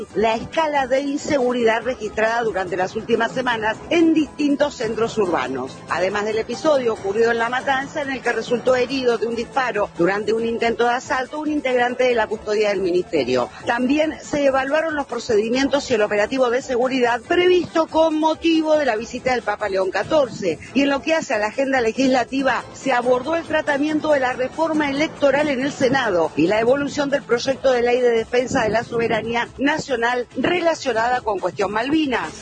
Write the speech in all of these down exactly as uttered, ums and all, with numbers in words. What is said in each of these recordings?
la escala de inseguridad registrada durante las últimas semanas en distintos centros urbanos. Además del episodio ocurrido en La Matanza, en el que resultó herido de un disparo durante un intento de asalto un integrante de la custodia del Ministerio. También se evaluaron los procedimientos y el operativo de seguridad previsto con motivo de la visita del Papa León catorce. Y en lo que hace a la agenda legislativa, se abordó el tratamiento de la reforma electoral en el Senado y la evolución del proyecto de ley de defensa de la soberanía nacional relacionada con cuestión Malvinas.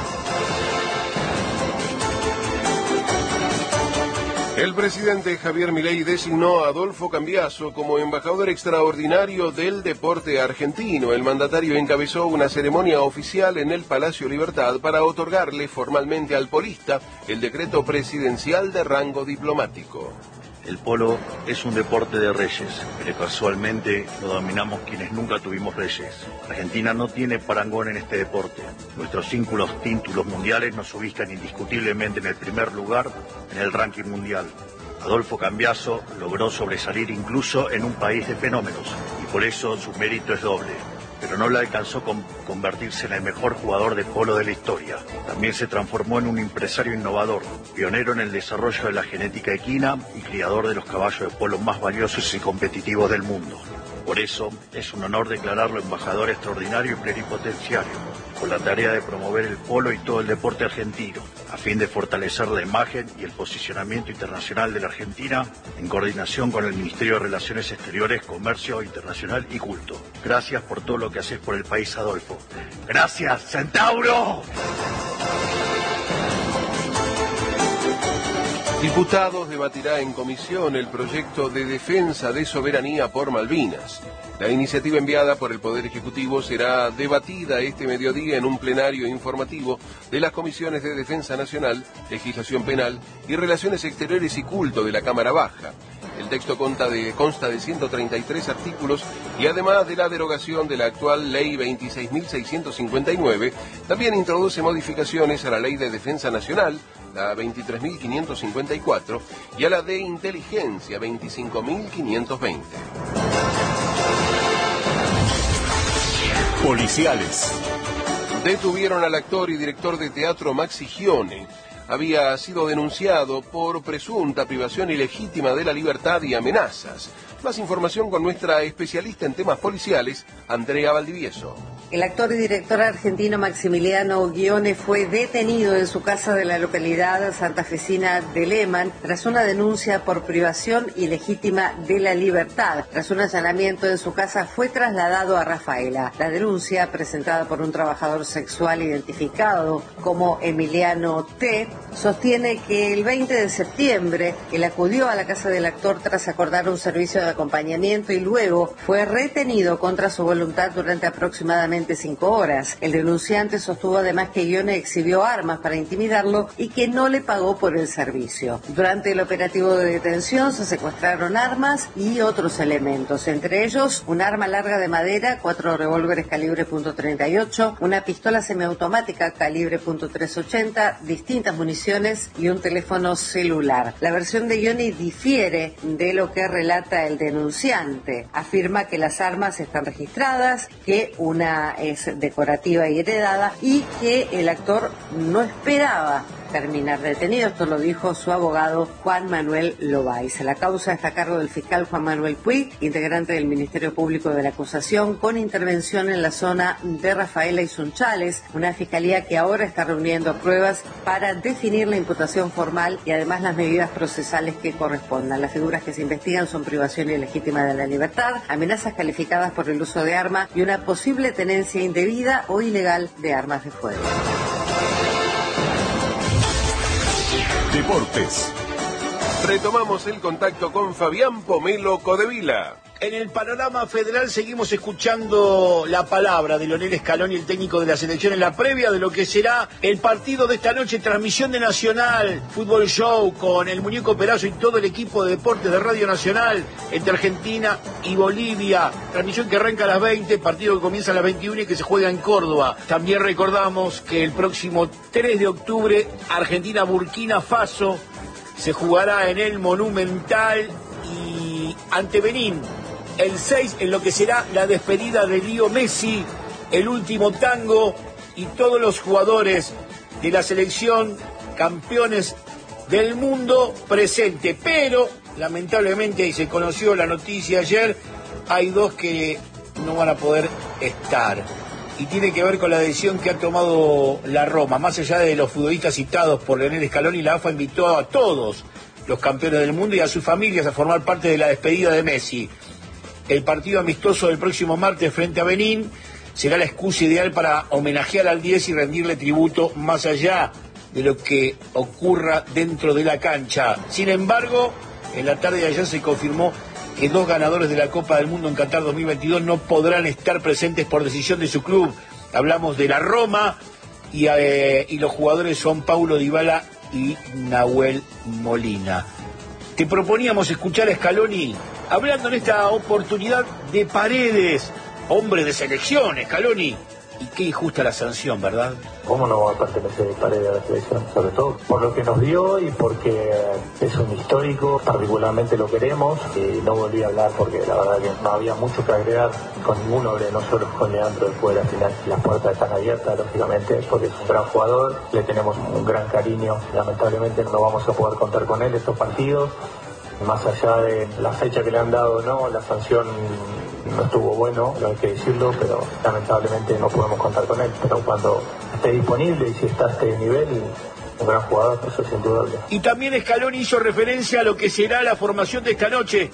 El presidente Javier Milei designó a Adolfo Cambiaso como embajador extraordinario del deporte argentino. El mandatario encabezó una ceremonia oficial en el Palacio Libertad para otorgarle formalmente al polista el decreto presidencial de rango diplomático. El polo es un deporte de reyes, pero casualmente lo dominamos quienes nunca tuvimos reyes. Argentina no tiene parangón en este deporte. Nuestros cinco títulos mundiales nos ubican indiscutiblemente en el primer lugar en el ranking mundial. Adolfo Cambiaso logró sobresalir incluso en un país de fenómenos, y por eso su mérito es doble. Pero no le alcanzó con convertirse en el mejor jugador de polo de la historia. También se transformó en un empresario innovador, pionero en el desarrollo de la genética equina y criador de los caballos de polo más valiosos y competitivos del mundo. Por eso, es un honor declararlo embajador extraordinario y plenipotenciario, con la tarea de promover el polo y todo el deporte argentino, a fin de fortalecer la imagen y el posicionamiento internacional de la Argentina, en coordinación con el Ministerio de Relaciones Exteriores, Comercio Internacional y Culto. Gracias por todo lo que haces por el país, Adolfo. ¡Gracias, Centauro! Diputados debatirá en comisión el proyecto de defensa de soberanía por Malvinas. La iniciativa enviada por el Poder Ejecutivo será debatida este mediodía en un plenario informativo de las comisiones de Defensa Nacional, Legislación Penal y Relaciones Exteriores y Culto de la Cámara Baja. El texto consta de, consta de ciento treinta y tres artículos y además de la derogación de la actual Ley veintiséis mil seiscientos cincuenta y nueve, también introduce modificaciones a la Ley de Defensa Nacional, la veintitrés mil quinientos cincuenta y cuatro, y a la de Inteligencia, veinticinco mil quinientos veinte. Policiales. Detuvieron al actor y director de teatro Maxi Gione. Había sido denunciado por presunta privación ilegítima de la libertad y amenazas. Más información con nuestra especialista en temas policiales, Andrea Valdivieso. El actor y director argentino Maximiliano Gione fue detenido en su casa de la localidad santafesina de Lehmann tras una denuncia por privación ilegítima de la libertad. Tras un allanamiento en su casa fue trasladado a Rafaela. La denuncia, presentada por un trabajador sexual identificado como Emiliano T., sostiene que el veinte de septiembre él acudió a la casa del actor tras acordar un servicio de acompañamiento y luego fue retenido contra su voluntad durante aproximadamente cinco horas. El denunciante sostuvo además que Gione exhibió armas para intimidarlo y que no le pagó por el servicio. Durante el operativo de detención se secuestraron armas y otros elementos, entre ellos un arma larga de madera, cuatro revólveres calibre punto treinta y ocho, una pistola semiautomática calibre punto trescientos ochenta, distintas municiones y un teléfono celular. La versión de Gione difiere de lo que relata el denunciante. Afirma que las armas están registradas, que una es decorativa y heredada y que el actor no esperaba terminar detenido. Esto lo dijo su abogado Juan Manuel Lobaiz. La causa está a cargo del fiscal Juan Manuel Puig, integrante del Ministerio Público de la Acusación, con intervención en la zona de Rafaela y Sunchales, una fiscalía que ahora está reuniendo pruebas para definir la imputación formal y además las medidas procesales que correspondan. Las figuras que se investigan son privación ilegítima de la libertad, amenazas calificadas por el uso de arma y una posible tenencia indebida o ilegal de armas de fuego. Deportes. Retomamos el contacto con Fabián Pomelo Codevila. En el panorama federal seguimos escuchando la palabra de Lionel Scaloni, el técnico de la selección, en la previa de lo que será el partido de esta noche, transmisión de Nacional, Fútbol Show, con el Muñeco Perazo y todo el equipo de deportes de Radio Nacional, entre Argentina y Bolivia. Transmisión que arranca a las veinte, partido que comienza a las veintiuna y que se juega en Córdoba. También recordamos que el próximo tres de octubre, Argentina-Burkina Faso, se jugará en el Monumental y ante Benín. El seis, en lo que será la despedida de Leo Messi el último tango y todos los jugadores de la selección campeones del mundo presente. Pero, lamentablemente, y se conoció la noticia ayer, hay dos que no van a poder estar. Y tiene que ver con la decisión que ha tomado la Roma. Más allá de los futbolistas citados por Lionel Scaloni, la A F A invitó a todos los campeones del mundo y a sus familias a formar parte de la despedida de Messi. El partido amistoso del próximo martes frente a Benín será la excusa ideal para homenajear al diez y rendirle tributo más allá de lo que ocurra dentro de la cancha. Sin embargo, en la tarde de ayer se confirmó que dos ganadores de la Copa del Mundo en Qatar dos mil veintidós no podrán estar presentes por decisión de su club. Hablamos de la Roma y, eh, y los jugadores son Paulo Dybala y Nahuel Molina. Te proponíamos escuchar a Scaloni hablando en esta oportunidad de Paredes, hombre de selección, Scaloni. Y qué injusta la sanción, ¿verdad? ¿Cómo no va a pertenecer Paredes a la selección? Sobre todo por lo que nos dio y porque es un histórico, particularmente lo queremos. Y no volví a hablar porque la verdad que no había mucho que agregar con ninguno, no solo con Leandro después de la final. Las puertas están abiertas, lógicamente, porque es un gran jugador, le tenemos un gran cariño. Lamentablemente no vamos a poder contar con él estos partidos. Más allá de la fecha que le han dado o no, la sanción no estuvo bueno, no hay que decirlo, pero lamentablemente no podemos contar con él. Pero cuando esté disponible y si está a este nivel, un gran jugador, eso es indudable. Y también Scaloni hizo referencia a lo que será la formación de esta noche.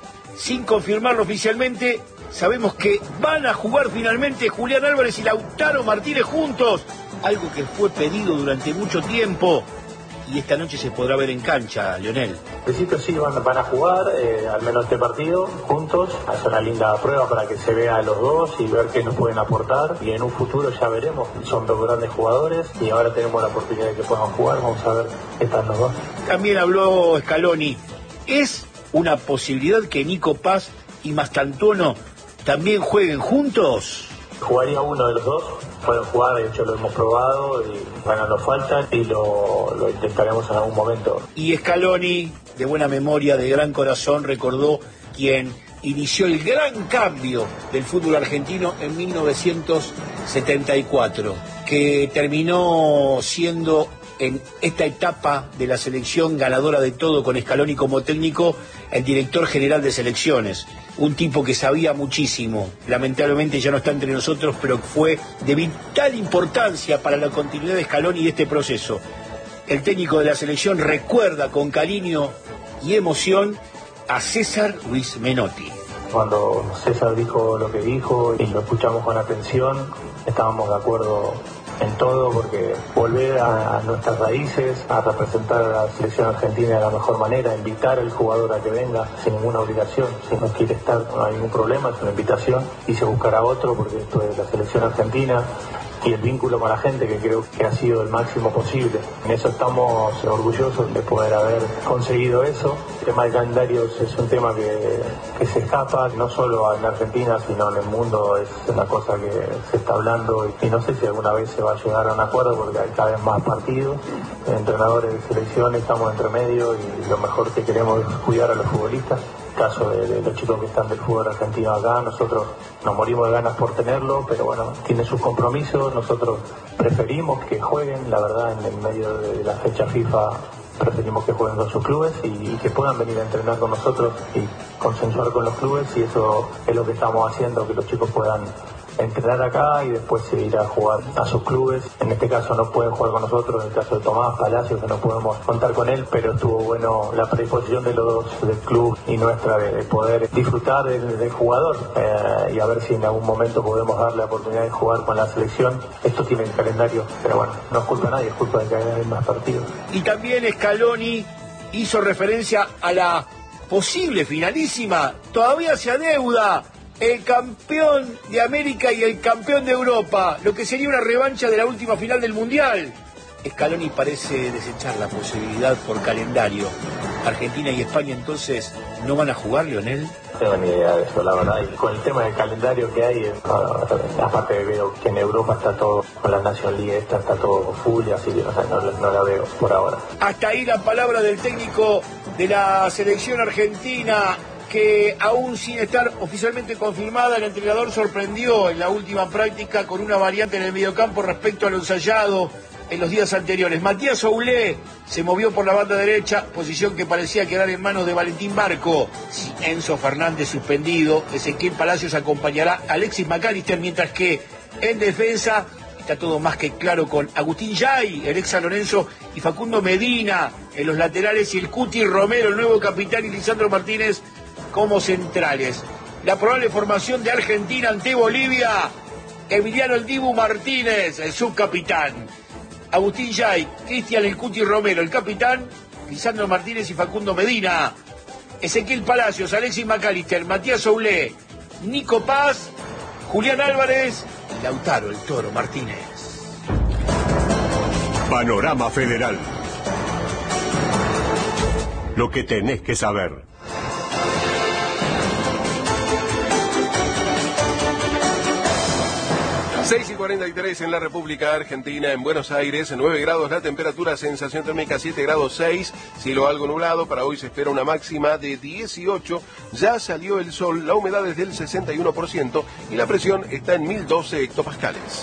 Sin confirmarlo oficialmente, sabemos que van a jugar finalmente Julián Álvarez y Lautaro Martínez juntos, algo que fue pedido durante mucho tiempo. Y esta noche se podrá ver en cancha, Lionel. En principio sí van, van a jugar, eh, al menos este partido, juntos. Es una linda prueba para que se vea a los dos y ver qué nos pueden aportar. Y en un futuro ya veremos. Son dos grandes jugadores y ahora tenemos la oportunidad de que puedan jugar. Vamos a ver qué tal los dos. También habló Scaloni. ¿Es una posibilidad que Nico Paz y Mastantuono también jueguen juntos? Jugaría uno de los dos. Pueden jugar, de hecho lo hemos probado y bueno, nos falta y lo, lo intentaremos en algún momento. Y Scaloni, de buena memoria, de gran corazón, recordó quien inició el gran cambio del fútbol argentino en mil novecientos setenta y cuatro, que terminó siendo en esta etapa de la selección ganadora de todo con Scaloni como técnico, el director general de selecciones. Un tipo que sabía muchísimo, lamentablemente ya no está entre nosotros, pero fue de vital importancia para la continuidad de Scaloni y de este proceso. El técnico de la selección recuerda con cariño y emoción a César Luis Menotti. Cuando César dijo lo que dijo y lo escuchamos con atención, estábamos de acuerdo en todo, porque volver a, a nuestras raíces, a representar a la selección argentina de la mejor manera, invitar al jugador a que venga sin ninguna obligación. Si no quiere estar, no hay ningún problema, es una invitación y se buscará otro, porque esto es la selección argentina y el vínculo con la gente, que creo que ha sido el máximo posible. En eso estamos orgullosos de poder haber conseguido eso. El tema de calendarios es un tema que, que se escapa, no solo en Argentina, sino en el mundo. Es una cosa que se está hablando y, y no sé si alguna vez se va a llegar a un acuerdo, porque hay cada vez más partidos. Entrenadores de selección, estamos entre medio y lo mejor que queremos es cuidar a los futbolistas. Caso de, de los chicos que están del fútbol argentino acá, nosotros nos morimos de ganas por tenerlo, pero bueno, tiene sus compromisos, nosotros preferimos que jueguen, la verdad, en el medio de la fecha FIFA preferimos que jueguen con sus clubes y, y que puedan venir a entrenar con nosotros y consensuar con los clubes, y eso es lo que estamos haciendo, que los chicos puedan entrenar acá y después ir a jugar a sus clubes. En este caso no pueden jugar con nosotros, en el caso de Tomás Palacios, que no podemos contar con él, pero estuvo bueno la predisposición de los dos, del club y nuestra, de, de poder disfrutar del, del jugador eh, y a ver si en algún momento podemos darle la oportunidad de jugar con la selección. Esto tiene el calendario, pero bueno, no es culpa de nadie, es culpa de que haya más partidos. Y también Scaloni hizo referencia a la posible finalísima, todavía se adeuda, el campeón de América y el campeón de Europa, lo que sería una revancha de la última final del Mundial. Scaloni parece desechar la posibilidad por calendario. Argentina y España entonces no van a jugar, Lionel. No tengo ni idea de eso, la verdad. Y con el tema del calendario que hay, aparte veo que en Europa está todo, con la National League esta está todo full, así que o sea, no, no la veo por ahora. Hasta ahí la palabra del técnico de la selección argentina, que aún sin estar oficialmente confirmada, el entrenador sorprendió en la última práctica con una variante en el mediocampo respecto a lo ensayado en los días anteriores. Matías Oulé se movió por la banda derecha, posición que parecía quedar en manos de Valentín Barco. Enzo Fernández suspendido, Ezequiel Palacios acompañará a Alexis McAllister, mientras que en defensa está todo más que claro con Agustín Yay, el ex San Lorenzo, y Facundo Medina en los laterales, y el Cuti Romero, el nuevo capitán, y Lisandro Martínez como centrales. La probable formación de Argentina ante Bolivia: Emiliano El Dibu Martínez, el subcapitán; Agustín Yay, Cristian El Cuti Romero, el capitán; Lisandro Martínez y Facundo Medina; Ezequiel Palacios, Alexis McAllister, Matías Oulé, Nico Paz, Julián Álvarez y Lautaro El Toro Martínez. Panorama Federal. Lo que tenés que saber. seis y cuarenta y tres en la República Argentina, en Buenos Aires, nueve grados la temperatura, sensación térmica siete grados seis, cielo algo nublado. Para hoy se espera una máxima de dieciocho, ya salió el sol, la humedad es del sesenta y uno por ciento y la presión está en mil doce hectopascales.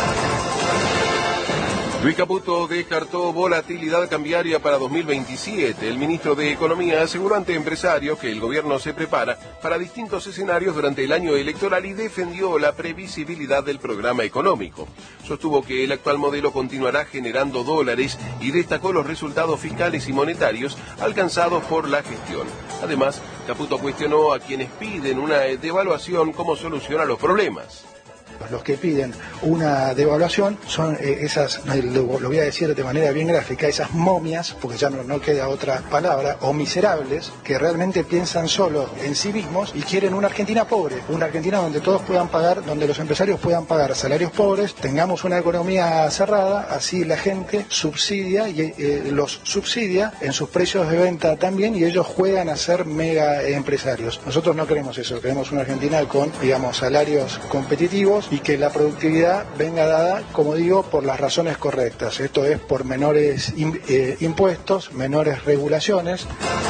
Luis Caputo descartó volatilidad cambiaria para dos mil veintisiete. El ministro de Economía aseguró ante empresarios que el gobierno se prepara para distintos escenarios durante el año electoral y defendió la previsibilidad del programa económico. Sostuvo que el actual modelo continuará generando dólares y destacó los resultados fiscales y monetarios alcanzados por la gestión. Además, Caputo cuestionó a quienes piden una devaluación como solución a los problemas. Los que piden una devaluación son eh, esas, lo, lo voy a decir de manera bien gráfica, esas momias, porque ya no, no queda otra palabra, o miserables, que realmente piensan solo en sí mismos y quieren una Argentina pobre, una Argentina donde todos puedan pagar, donde los empresarios puedan pagar salarios pobres, tengamos una economía cerrada, así la gente subsidia y eh, los subsidia en sus precios de venta también, y ellos juegan a ser mega empresarios. Nosotros no queremos eso, queremos una Argentina con, digamos, salarios competitivos y que la productividad venga dada, como digo, por las razones correctas. Esto es por menores in, eh, impuestos, menores regulaciones.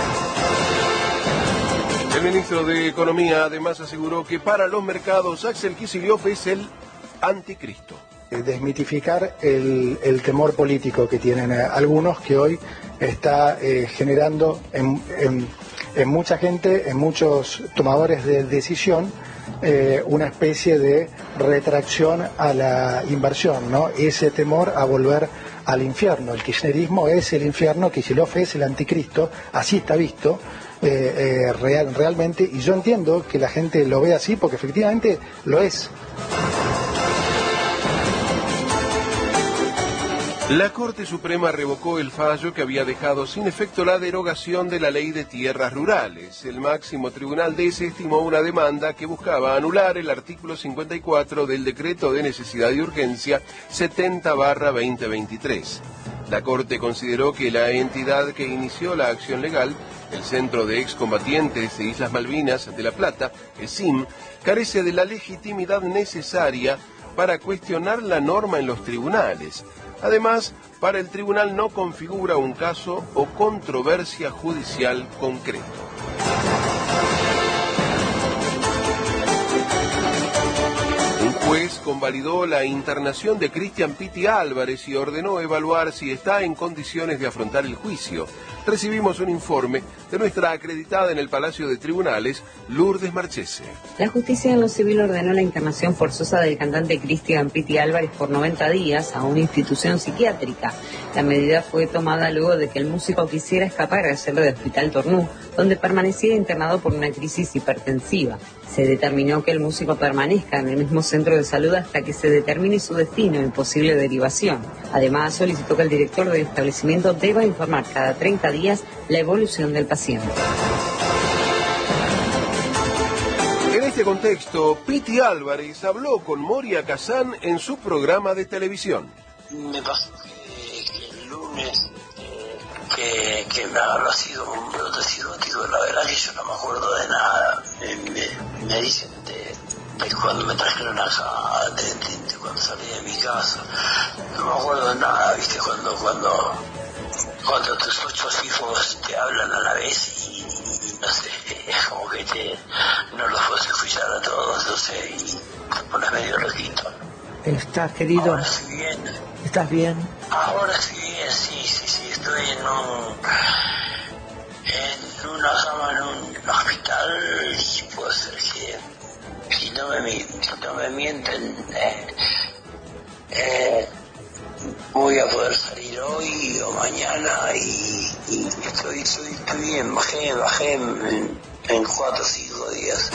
El ministro de Economía además aseguró que para los mercados Axel Kicillof es el anticristo. Desmitificar el, el temor político que tienen eh, algunos, que hoy está eh, generando en, en, en mucha gente, en muchos tomadores de decisión, Eh, una especie de retracción a la inversión, ¿no? Ese temor a volver al infierno. El kirchnerismo es el infierno, Kicillof es el anticristo, así está visto eh, eh, real, realmente, y yo entiendo que la gente lo ve así porque efectivamente lo es. La Corte Suprema revocó el fallo que había dejado sin efecto la derogación de la Ley de Tierras Rurales. El máximo tribunal desestimó una demanda que buscaba anular el artículo cincuenta y cuatro del Decreto de Necesidad y Urgencia setenta barra veinte veintitrés. La Corte consideró que la entidad que inició la acción legal, el Centro de Excombatientes de Islas Malvinas de La Plata, el C I M, carece de la legitimidad necesaria para cuestionar la norma en los tribunales. Además, para el tribunal no configura un caso o controversia judicial concreto. Un juez convalidó la internación de Cristian Piti Álvarez y ordenó evaluar si está en condiciones de afrontar el juicio. Recibimos un informe de nuestra acreditada en el Palacio de Tribunales, Lourdes Marchese. La justicia en lo civil ordenó la internación forzosa del cantante Cristian Piti Álvarez por noventa días a una institución psiquiátrica. La medida fue tomada luego de que el músico quisiera escapar al hacerlo de Hospital Tornú, donde permanecía internado por una crisis hipertensiva. Se determinó que el músico permanezca en el mismo centro de salud hasta que se determine su destino y posible derivación. Además, solicitó que el director del establecimiento deba informar cada treinta días la evolución del paciente. En este contexto, Piti Álvarez habló con Moria Kazán en su programa de televisión. Me pasó que, que el lunes eh, que, que me agarró así como un brote psicótico, la verdad que yo no me acuerdo de nada. Me, me, me dicen de, de cuando me trajeron acá, de, de, de cuando salí de mi casa, no me acuerdo de nada, viste, cuando cuando cuando tus ocho hijos te hablan a la vez y, y no sé, es como que te, no los puedes escuchar a todos, no sé, y te pones medio loquito. ¿Estás, querido? Ahora estoy bien. ¿Estás bien? Ahora estoy bien, sí, sí, sí, estoy en un... en una cama en un hospital y puede ser que, si no me, si no me mienten, eh, eh, voy a poder salir hoy o mañana y, y estoy, estoy, estoy bien, bajé, bajé en, en cuatro o cinco días.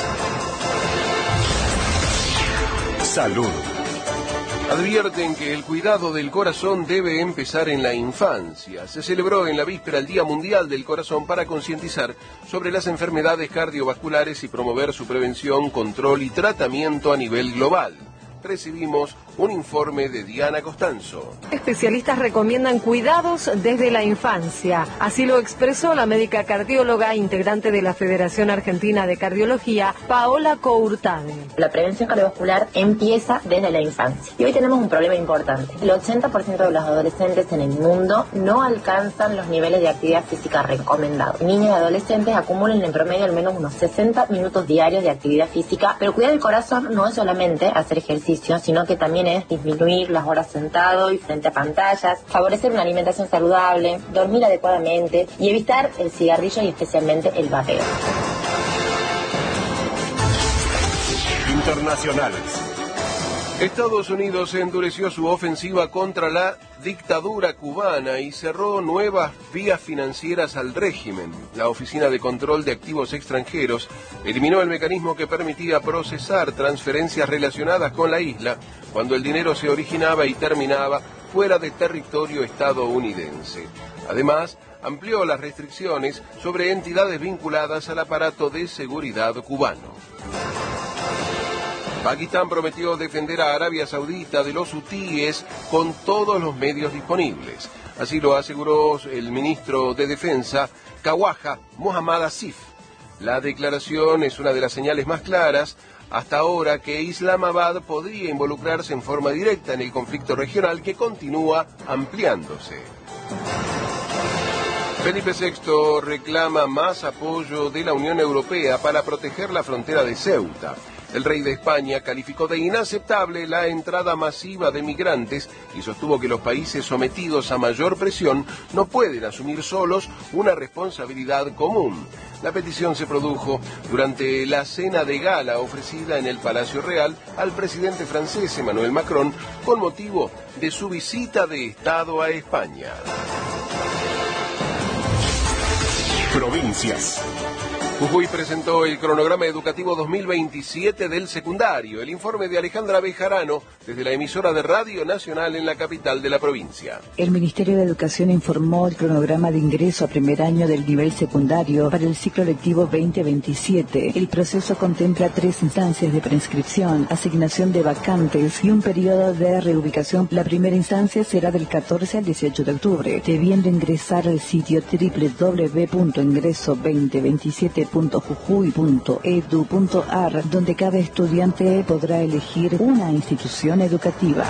Salud. Advierten que el cuidado del corazón debe empezar en la infancia. Se celebró en la víspera el Día Mundial del Corazón para concientizar sobre las enfermedades cardiovasculares y promover su prevención, control y tratamiento a nivel global. Recibimos un informe de Diana Costanzo. Especialistas recomiendan cuidados desde la infancia. Así lo expresó la médica cardióloga integrante de la Federación Argentina de Cardiología, Paola Courtade. La prevención cardiovascular empieza desde la infancia. Y hoy tenemos un problema importante. El ochenta por ciento de los adolescentes en el mundo no alcanzan los niveles de actividad física recomendados. Niños y adolescentes acumulan en promedio al menos unos sesenta minutos diarios de actividad física, pero cuidar el corazón no es solamente hacer ejercicio, sino que también es disminuir las horas sentado y frente a pantallas, favorecer una alimentación saludable, dormir adecuadamente y evitar el cigarrillo y especialmente el vapeo. Internacionales. Estados Unidos endureció su ofensiva contra la dictadura cubana y cerró nuevas vías financieras al régimen. La Oficina de Control de Activos Extranjeros eliminó el mecanismo que permitía procesar transferencias relacionadas con la isla cuando el dinero se originaba y terminaba fuera de territorio estadounidense. Además, amplió las restricciones sobre entidades vinculadas al aparato de seguridad cubano. Pakistán prometió defender a Arabia Saudita de los hutíes con todos los medios disponibles. Así lo aseguró el ministro de Defensa, Khawaja Mohammad Asif. La declaración es una de las señales más claras hasta ahora que Islamabad podría involucrarse en forma directa en el conflicto regional que continúa ampliándose. Felipe sexto reclama más apoyo de la Unión Europea para proteger la frontera de Ceuta. El rey de España calificó de inaceptable la entrada masiva de migrantes y sostuvo que los países sometidos a mayor presión no pueden asumir solos una responsabilidad común. La petición se produjo durante la cena de gala ofrecida en el Palacio Real al presidente francés Emmanuel Macron con motivo de su visita de Estado a España. Provincias. Jujuy presentó el cronograma educativo dos mil veintisiete del secundario. El informe de Alejandra Bejarano desde la emisora de Radio Nacional en la capital de la provincia. El Ministerio de Educación informó el cronograma de ingreso a primer año del nivel secundario para el ciclo lectivo veinte veintisiete. El proceso contempla tres instancias de preinscripción, asignación de vacantes y un periodo de reubicación. La primera instancia será del catorce al dieciocho de octubre, debiendo ingresar al sitio doble u doble u doble u punto ingreso veinte veintisiete punto jujuy punto edu punto ar, donde cada estudiante podrá elegir una institución educativa.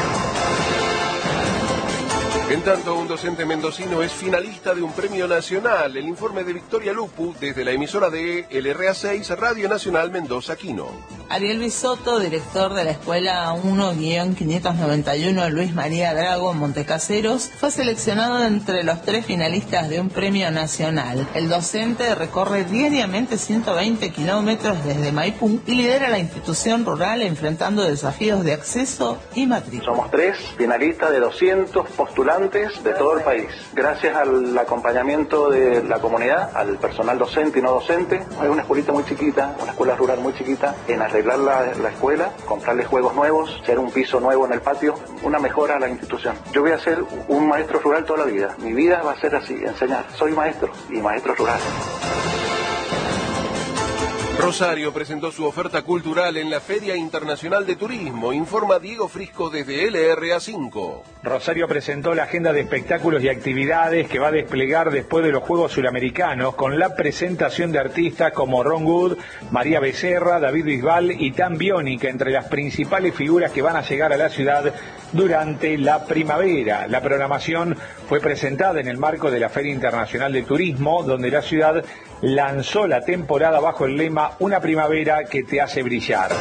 En tanto, un docente mendocino es finalista de un premio nacional. El informe de Victoria Lupu desde la emisora de L R A seis, Radio Nacional Mendoza Quino. Ariel Bisotto, director de la Escuela uno guión quinientos noventa y uno Luis María Drago en Montecaseros, fue seleccionado entre los tres finalistas de un premio nacional. El docente recorre diariamente ciento veinte kilómetros desde Maipú y lidera la institución rural enfrentando desafíos de acceso y matrícula. Somos tres finalistas de doscientos postulantes de todo el país. Gracias al acompañamiento de la comunidad, al personal docente y no docente, hay una escuelita muy chiquita, una escuela rural muy chiquita, en arreglar la, la escuela, comprarle juegos nuevos, hacer un piso nuevo en el patio, una mejora a la institución. Yo voy a ser un maestro rural toda la vida. Mi vida va a ser así, enseñar. Soy maestro y maestro rural. Rosario presentó su oferta cultural en la Feria Internacional de Turismo, informa Diego Frisco desde L R A cinco. Rosario presentó la agenda de espectáculos y actividades que va a desplegar después de los Juegos Suramericanos, con la presentación de artistas como Ron Wood, María Becerra, David Bisbal y Tan Biónica, entre las principales figuras que van a llegar a la ciudad durante la primavera. La programación fue presentada en el marco de la Feria Internacional de Turismo, donde la ciudad lanzó la temporada bajo el lema Una primavera que te hace brillar.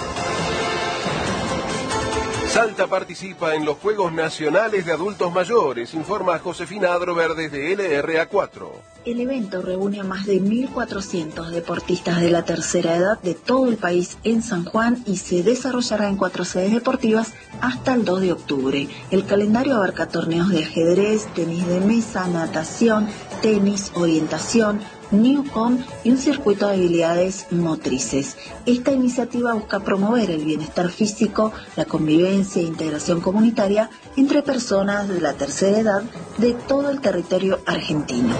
Salta participa en los Juegos Nacionales de Adultos Mayores, informa Josefina Adrover desde L R A cuatro. El evento reúne a más de mil cuatrocientos deportistas de la tercera edad de todo el país en San Juan y se desarrollará en cuatro sedes deportivas hasta el dos de octubre. El calendario abarca torneos de ajedrez, tenis de mesa, natación, tenis, orientación, Newcom y un circuito de habilidades motrices. Esta iniciativa busca promover el bienestar físico, la convivencia e integración comunitaria entre personas de la tercera edad de todo el territorio argentino.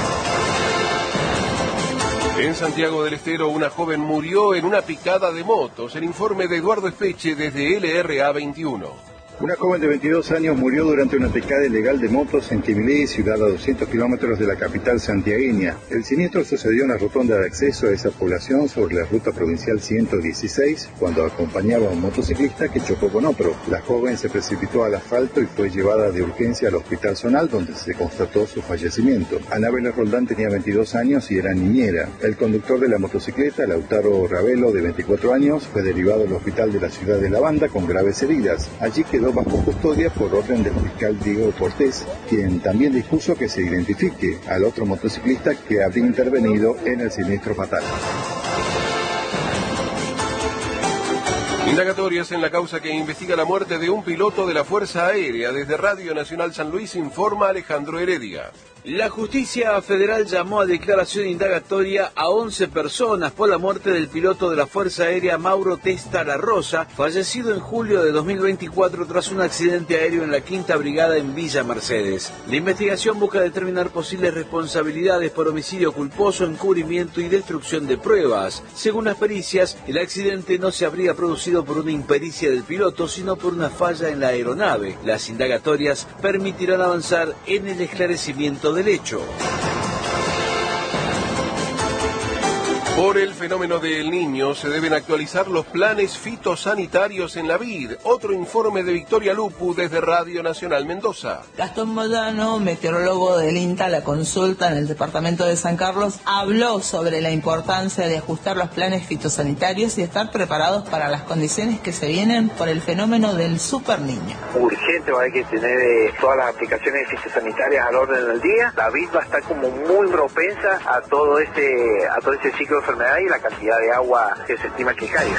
En Santiago del Estero, una joven murió en una picada de motos. El informe de Eduardo Espeche desde L R A veintiuno. Una joven de veintidós años murió durante una picada ilegal de motos en Quimilí, ciudad a doscientos kilómetros de la capital santiagueña. El siniestro sucedió en la rotonda de acceso a esa población sobre la ruta provincial ciento dieciséis, cuando acompañaba a un motociclista que chocó con otro. La joven se precipitó al asfalto y fue llevada de urgencia al hospital zonal, donde se constató su fallecimiento. Anabela Roldán tenía veintidós años y era niñera. El conductor de la motocicleta, Lautaro Ravelo, de veinticuatro años, fue derivado al hospital de la ciudad de La Banda con graves heridas. Allí quedó bajo custodia por orden del fiscal Diego Cortés, quien también dispuso que se identifique al otro motociclista que habría intervenido en el siniestro fatal. Indagatorias en la causa que investiga la muerte de un piloto de la Fuerza Aérea. Desde Radio Nacional San Luis informa Alejandro Heredia. La justicia federal llamó a declaración indagatoria a once personas por la muerte del piloto de la Fuerza Aérea Mauro Testa La Rosa, fallecido en julio de dos mil veinticuatro tras un accidente aéreo en la Quinta Brigada en Villa Mercedes. La investigación busca determinar posibles responsabilidades por homicidio culposo, encubrimiento y destrucción de pruebas. Según las pericias, el accidente no se habría producido por una impericia del piloto, sino por una falla en la aeronave. Las indagatorias permitirán avanzar en el esclarecimiento del hecho. Por el fenómeno del Niño se deben actualizar los planes fitosanitarios en la vid. Otro informe de Victoria Lupu desde Radio Nacional Mendoza. Gastón Moyano, meteorólogo del INTA La Consulta en el departamento de San Carlos, habló sobre la importancia de ajustar los planes fitosanitarios y estar preparados para las condiciones que se vienen por el fenómeno del super niño. Urgente, va a haber que tener eh, todas las aplicaciones fitosanitarias al orden del día. La vid va a estar como muy propensa a todo este, a todo este ciclo de enfermedad y la cantidad de agua que se estima que caiga.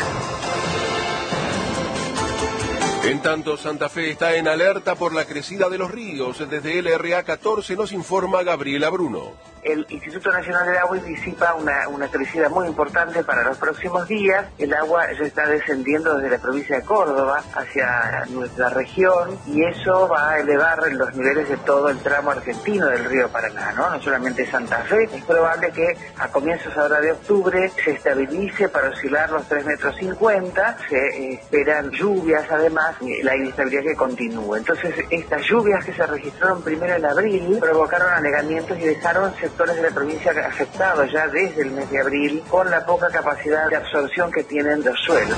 En tanto, Santa Fe está en alerta por la crecida de los ríos. Desde L R A catorce nos informa Gabriela Bruno. El Instituto Nacional del Agua anticipa una, una crecida muy importante para los próximos días. El agua ya está descendiendo desde la provincia de Córdoba hacia nuestra región y eso va a elevar los niveles de todo el tramo argentino del río Paraná, ¿no? No solamente Santa Fe. Es probable que a comienzos ahora de octubre se estabilice para oscilar los tres metros cincuenta. Se eh, esperan lluvias, además, y la inestabilidad que continúe. Entonces, estas lluvias que se registraron primero en abril provocaron anegamientos y dejaron sectores de la provincia afectados ya desde el mes de abril con la poca capacidad de absorción que tienen los suelos.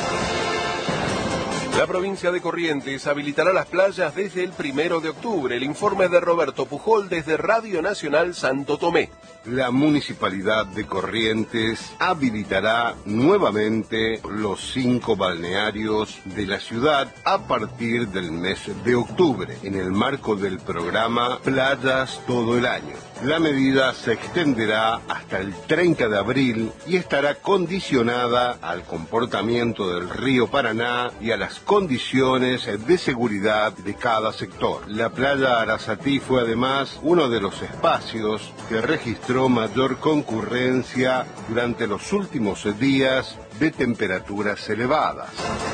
La provincia de Corrientes habilitará las playas desde el primero de octubre. El informe de Roberto Pujol desde Radio Nacional Santo Tomé. La Municipalidad de Corrientes habilitará nuevamente los cinco balnearios de la ciudad a partir del mes de octubre, en el marco del programa Playas Todo el Año. La medida se extenderá hasta el treinta de abril y estará condicionada al comportamiento del río Paraná y a las condiciones de seguridad de cada sector. La playa Arasatí fue además uno de los espacios que registró mayor concurrencia durante los últimos días de temperaturas elevadas.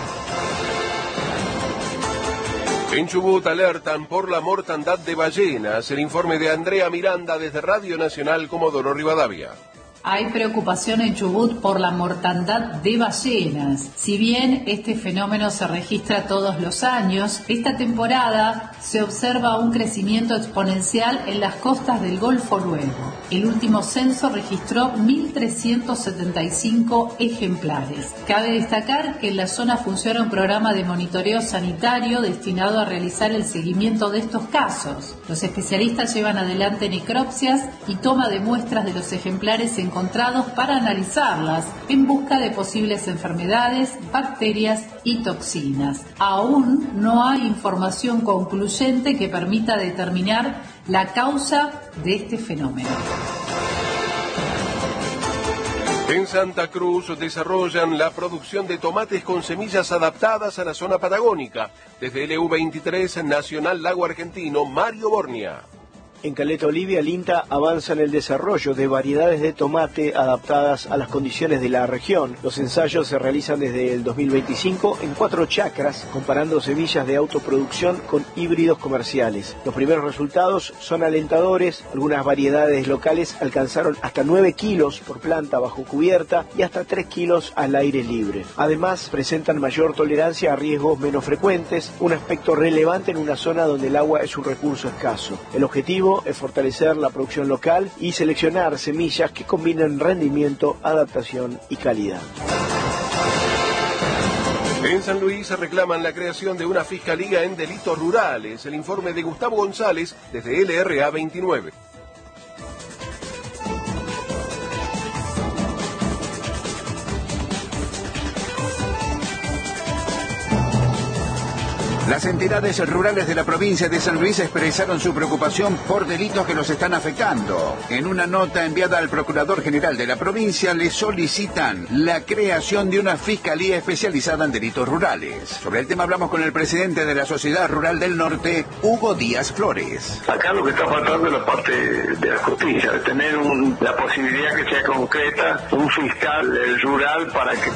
En Chubut alertan por la mortandad de ballenas. El informe de Andrea Miranda desde Radio Nacional Comodoro Rivadavia. Hay preocupación en Chubut por la mortandad de ballenas. Si bien este fenómeno se registra todos los años, esta temporada se observa un crecimiento exponencial en las costas del Golfo Nuevo. El último censo registró mil trescientos setenta y cinco ejemplares. Cabe destacar que en la zona funciona un programa de monitoreo sanitario destinado a realizar el seguimiento de estos casos. Los especialistas llevan adelante necropsias y toma de muestras de los ejemplares encontrados para analizarlas en busca de posibles enfermedades, bacterias y toxinas. Aún no hay información concluyente que permita determinar la causa de este fenómeno. En Santa Cruz desarrollan la producción de tomates con semillas adaptadas a la zona patagónica. Desde L U veintitrés Nacional Lago Argentino, Mario Bornia. En Caleta Olivia, el INTA avanza en el desarrollo de variedades de tomate adaptadas a las condiciones de la región. Los ensayos se realizan desde el dos mil veinticinco en cuatro chacras, comparando semillas de autoproducción con híbridos comerciales. Los primeros resultados son alentadores. Algunas variedades locales alcanzaron hasta nueve kilos por planta bajo cubierta y hasta tres kilos al aire libre. Además, presentan mayor tolerancia a riesgos menos frecuentes, un aspecto relevante en una zona donde el agua es un recurso escaso. El objetivo es fortalecer la producción local y seleccionar semillas que combinen rendimiento, adaptación y calidad. En San Luis se reclaman la creación de una fiscalía en delitos rurales. El informe de Gustavo González desde L R A veintinueve. Las entidades rurales de la provincia de San Luis expresaron su preocupación por delitos que los están afectando. En una nota enviada al Procurador General de la provincia, le solicitan la creación de una fiscalía especializada en delitos rurales. Sobre el tema hablamos con el presidente de la Sociedad Rural del Norte, Hugo Díaz Flores. Acá lo que está faltando es la parte de la justicia, de tener un, la posibilidad que sea concreta, un fiscal del rural para que...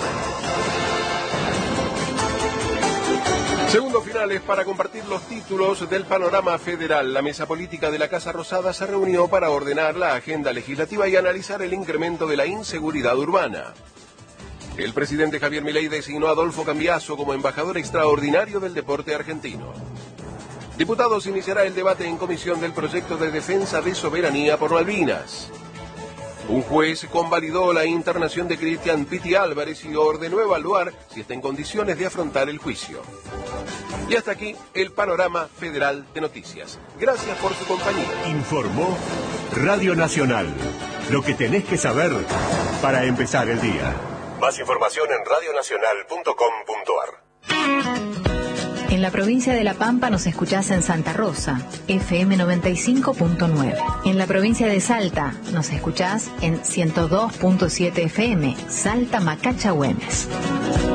Segundos finales para compartir los títulos del panorama federal. La mesa política de la Casa Rosada se reunió para ordenar la agenda legislativa y analizar el incremento de la inseguridad urbana. El presidente Javier Milei designó a Adolfo Cambiaso como embajador extraordinario del deporte argentino. Diputados iniciará el debate en comisión del proyecto de defensa de soberanía por Malvinas. Un juez convalidó la internación de Cristian Piti Álvarez y ordenó evaluar si está en condiciones de afrontar el juicio. Y hasta aquí el panorama federal de noticias. Gracias por su compañía. Informó Radio Nacional. Lo que tenés que saber para empezar el día. Más información en radio nacional punto com punto ar. En la provincia de La Pampa nos escuchás en Santa Rosa, F M noventa y cinco punto nueve. En la provincia de Salta nos escuchás en ciento dos punto siete F M, Salta Macacha Güemes.